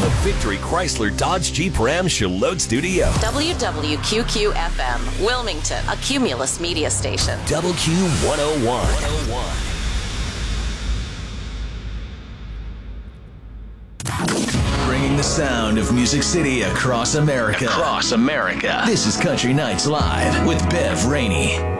the Victory Chrysler Dodge Jeep Ram Charlotte Studio. WWQQ-FM, Wilmington, a Cumulus media station. WQ101. Bringing the sound of Music City across America. This is Country Nights Live with Bev Rainey.